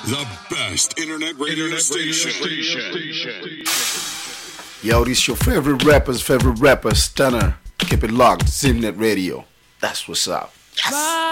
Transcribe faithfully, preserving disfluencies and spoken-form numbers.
The best internet radio Internet station. radio station. Yo, this your favorite rapper's favorite rapper, Stunner. Keep it locked, Zimnet Radio. That's what's up. Yes.